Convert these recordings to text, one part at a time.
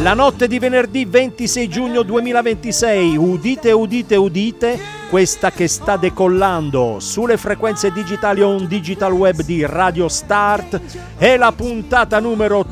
La notte di venerdì 26 giugno 2026, udite, udite, udite, questa che sta decollando sulle frequenze digitali on digital web di Radio Start è la puntata numero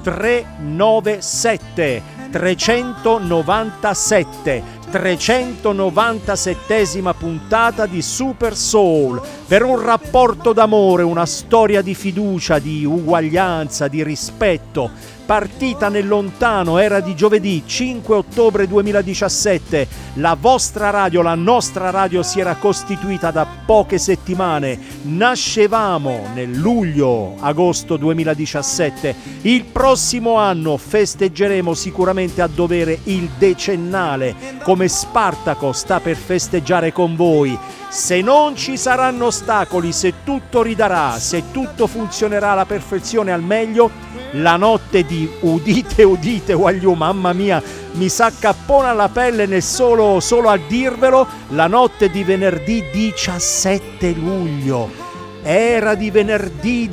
397 puntata di Super Soul, per un rapporto d'amore, una storia di fiducia, di uguaglianza, di rispetto. Partita nel lontano, era di giovedì 5 ottobre 2017, la vostra radio, la nostra radio si era costituita da poche settimane, nascevamo nel luglio-agosto 2017, il prossimo anno festeggeremo sicuramente a dovere il decennale, come Spartaco sta per festeggiare con voi. Se non ci saranno ostacoli, se tutto ridarà, se tutto funzionerà alla perfezione al meglio, la notte di udite udite guagliù, mamma mia, mi s'accappona la pelle nel solo a dirvelo, la notte di venerdì 17 luglio. Era di venerdì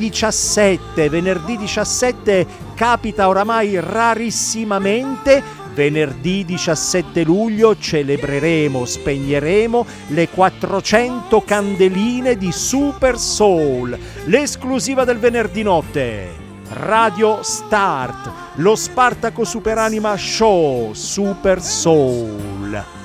17 capita oramai rarissimamente. Venerdì 17 luglio celebreremo, spegneremo le 400 candeline di Super Soul, l'esclusiva del venerdì notte. Radio Start, lo Spartaco Superanima Show Super Soul.